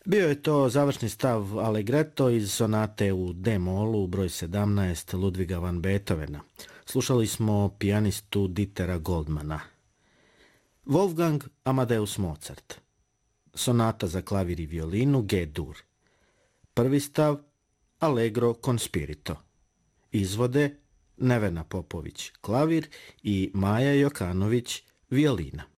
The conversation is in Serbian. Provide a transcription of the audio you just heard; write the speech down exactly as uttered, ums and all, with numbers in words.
Bio je to završni stav Allegretto iz sonate u D-molu broj sedamnaest Ludviga van Beethovena. Slušali smo pijanistu Dietera Goldmana. Wolfgang Amadeus Mozart. Sonata za klavir i violinu G-dur. Prvi stav Allegro con spirito. Izvode Nevena Popović klavir i Maja Jokanović violina.